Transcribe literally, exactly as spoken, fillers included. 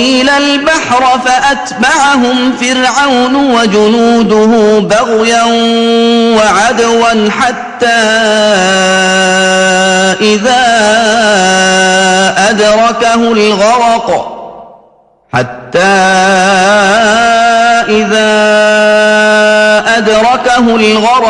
إسرائيل البحر فأتبعهم فرعون وجنوده بغيا وعدوا حتى إذا أدركه الغرق حتى إذا أدركه الغرق